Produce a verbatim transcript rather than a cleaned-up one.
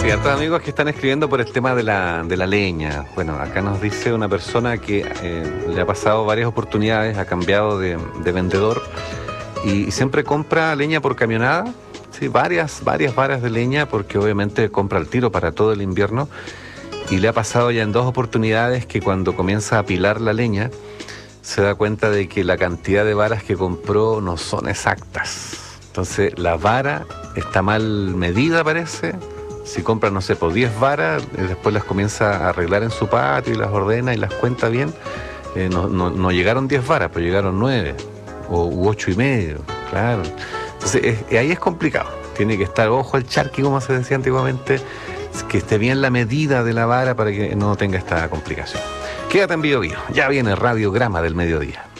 Sí, hartos amigos que están escribiendo por el tema de la, de la leña. Bueno, acá nos dice una persona que eh, le ha pasado varias oportunidades, ha cambiado de, de vendedor y, y siempre compra leña por camionada. Sí, varias, varias varas de leña porque obviamente compra al tiro para todo el invierno. Y le ha pasado ya en dos oportunidades que cuando comienza a apilar la leña se da cuenta de que la cantidad de varas que compró no son exactas. Entonces la vara está mal medida, parece. Si compra, no sé, por diez varas, eh, después las comienza a arreglar en su patio y las ordena y las cuenta bien. Eh, no, no, no llegaron diez varas, pero llegaron nueve o u ocho y medio, claro. Entonces es, ahí es complicado. Tiene que estar ojo al charqui, como se decía antiguamente, que esté bien la medida de la vara para que no tenga esta complicación. Quédate en Bio Bio. Ya viene Radiograma del Mediodía.